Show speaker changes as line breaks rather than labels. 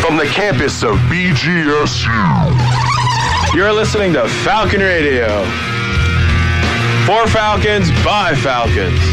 from the campus of BGSU.
You're listening to Falcon Radio. For Falcons, by Falcons.